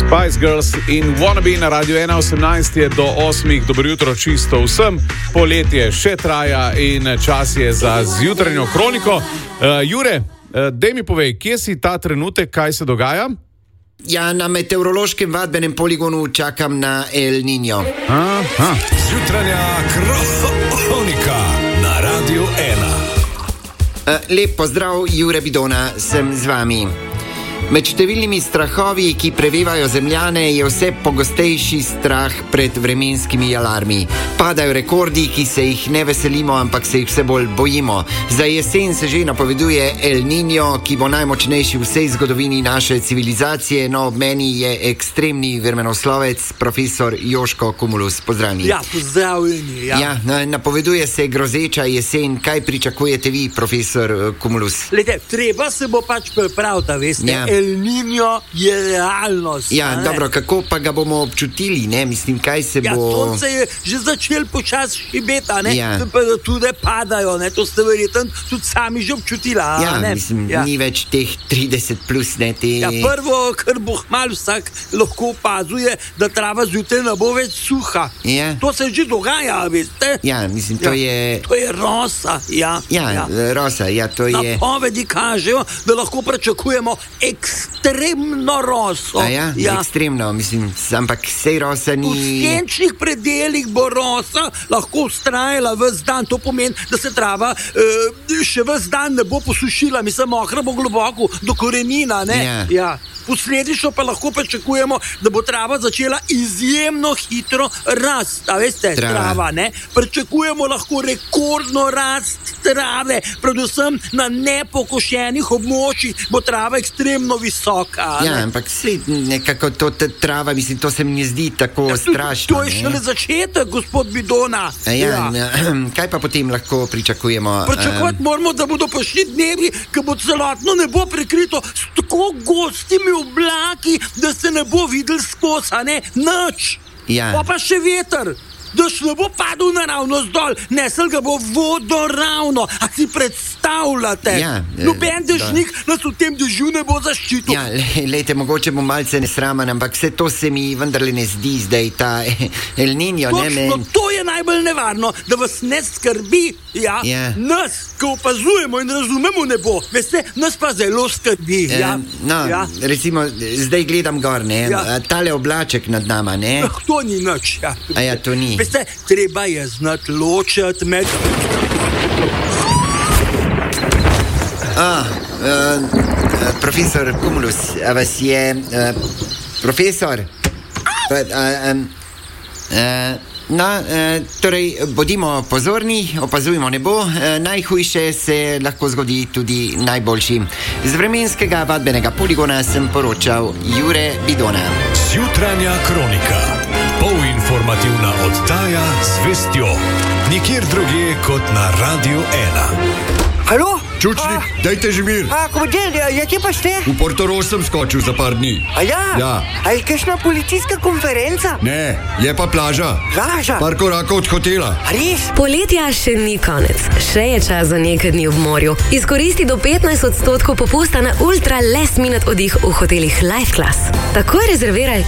Spice Girls in Wannabe na Radio 1, 18 je do 8, dobro jutro čisto vsem, poletje še traja in čas je za zjutranjo kroniko. Jure, daj mi povej, kje si ta trenutek, kaj se dogaja? Ja, na meteorološkem vadbenem poligonu čakam na El Niño. Zjutranja kronika na Radio 1. Lep pozdrav, Jure Bidona, sem z vami. Med številnimi strahovi, ki prevevajo zemljane, je vse pogostejši strah pred vremenskimi alarmi. Padajo rekordi, ki se jih ne veselimo, ampak se jih vse bolj bojimo. Za jesen se že napoveduje El Niño, ki bo najmočnejši v vsej zgodovini naše civilizacije. No, ob meni je ekstremni vremenoslovec, profesor Jožko Kumulus. Pozdravljeni. Ja, pozdravljeni. Ja, napoveduje se grozeča jesen. Kaj pričakujete vi, profesor Kumulus? Glede, treba se bo pač pripraviti, veste. Ja. El Niño je realnost. Ja, dobro, kako pa ga bomo občutili, ne? Mislim, kaj se bo... Ja, sonce je že začel počasi šibeta, ne? Ja. Tudi padajo, ne? To ste verjetno tudi sami že občutila, Ja, ne? mislim, ni več teh 30 plus, ne, te... Ja, prvo, kar bo hmal vsak lahko opazuje, da trava zjutraj ne bo več suha. Ja. To se že dogaja, veste. Ja, mislim, to je... To je rosa, ja. Ja, rosa, ja, to je... Napovedi kažejo, da lahko pričakujemo ekstremno roso. A ja, ekstremno, mislim, ampak sej rosa ni... V senčnih predeljih bo rosa lahko vztrajala ves dan. To pomeni, da se trava še ves dan ne bo posušila, mislim, mokra bo globoko do korenina, ne? Ja. Posledično pa lahko pričakujemo, da bo trava začela izjemno hitro rast. A veste, trava, ne? Pričakujemo lahko rekordno rast trave, predvsem na nepokošenih območjih bo trava ekstremno visoka. Ja, ampak sej nekako to trava, mislim, to se mi zdi tako strašno. To je šele začetek, gospod Bidona. Kaj pa potem lahko pričakujemo? Pričakovati moramo, da bodo prišli dnevi, ko bo celotno nebo prekrito s tako gostimi oblaki, da se ne bo videl skozi, a ne? Nič. Ja. Pa še veter. Daš ne bo padel naravno zdol, nesel ga bo vodoravno. A si predstavljate? Ja, noben dežnik nas v tem dežju ne bo zaščitil. Ja, lejte, mogoče bom malce nesraman, ampak vse to se mi vendarle ne zdi zdaj, ta El Niño, ne men. Točno, to je najbolj nevarno, da vas ne skrbi, ja. Nas, ko opazujemo in razumemo nebo, veste, nas pa zelo skrbi, recimo, zdaj gledam gor, ne, tale oblaček nad nama, ne. To ni nič, ja. A ja, to ni. Veste, treba je znati ločati med... Profesor Kumulus, a vas je... Profesor? Torej, bodimo pozorni, opazujmo nebo, najhujše se lahko zgodi tudi najboljšim. Z vremenskega vadbenega poligona sem poročal Jure Bidona. Zjutranja kronika, polinformativna oddaja z vestjo, nikjer drugje kot na Radio 1. Halo? Čučnik, dajte že mir. Komandir, kje pa ste? V Portorož sem skočil za par dni. A ja? Ja. A je kakšna policijska konferenca? Ne, je pa plaža. Plaža? Par korakov od hotela. A res? Poletja še ni konec. Še je čas za nekaj dni v morju. Izkoristi do 15% popusta na ultra last minute oddih v hotelih Life Class. Takoj rezerviraj